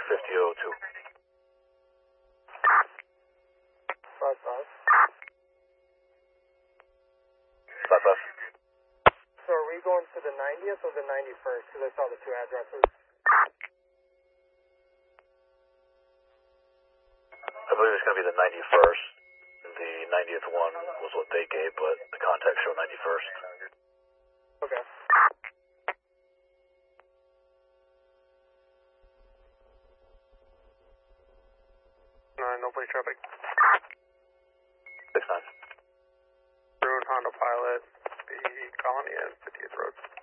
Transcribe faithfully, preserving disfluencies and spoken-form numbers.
fifty oh two. Five five. Five five. So are we going to the ninetieth or the ninety-first? Because I saw the two addresses. I believe it's going to be the ninety-first. The ninetieth one was what they gave, but the contacts show ninety-first. Okay. Nine, no plate traffic. Six nine. Road Honda Pilot, the Colony and fiftieth Road.